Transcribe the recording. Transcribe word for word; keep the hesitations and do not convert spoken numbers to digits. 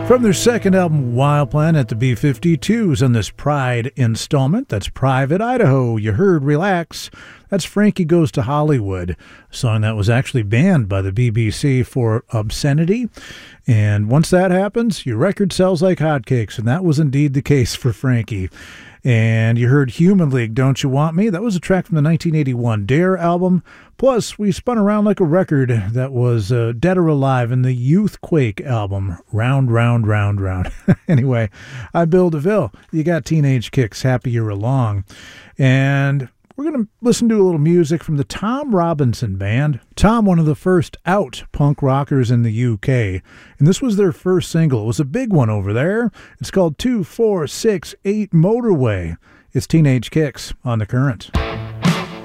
From their second album, Wild Planet, the B fifty-twos on this Pride installment. That's Private Idaho. You heard Relax. That's Frankie Goes to Hollywood, a song that was actually banned by the B B C for obscenity. And once that happens, your record sells like hotcakes, and that was indeed the case for Frankie. And you heard Human League, Don't You Want Me? That was a track from the nineteen eighty-one Dare album. Plus, we spun around like a record that was uh, Dead or Alive in the Youthquake album, Round, Round, Round, Round. Anyway, I'm Bill DeVille. You got Teenage Kicks, Happy You're Along. And we're going to listen to a little music from the Tom Robinson Band. Tom, one of the first out punk rockers in the U K. And this was their first single. It was a big one over there. It's called two four six eight Motorway. It's Teenage Kicks on The Current.